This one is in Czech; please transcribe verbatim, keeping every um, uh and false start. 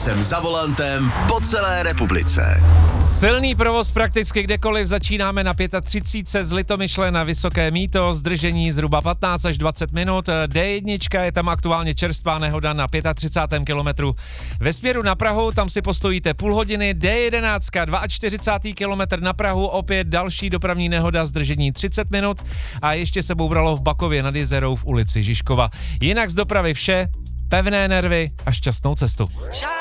jsem za volantem po celé republice. Silný provoz prakticky kdekoliv, začínáme na třicet pět z Litomyšle na Vysoké Mýto, zdržení zhruba patnáct až dvacet minut, dé jedna je tam aktuálně čerstvá nehoda na třicátém pátém kilometru. Ve směru na Prahu tam si postojíte půl hodiny, dé jedenáct čtyřicátý druhý kilometr na Prahu, opět další dopravní nehoda, zdržení třicet minut a ještě se boubralo v Bakově nad Jezerou v ulici Žižkova. Jinak z dopravy vše, pevné nervy a šťastnou cestu.